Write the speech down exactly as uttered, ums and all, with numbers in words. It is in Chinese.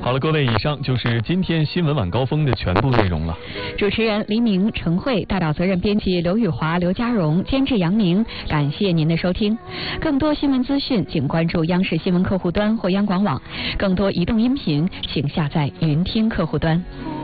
好了，各位，以上就是今天新闻晚高峰的全部内容了。 主持人黎明、陈慧，大导责任编辑刘雨华、刘家荣，监制杨明。感谢您的收听。更多新闻资讯，请关注央视新闻客户端或央广网。更多移动音频，请下载云听客户端。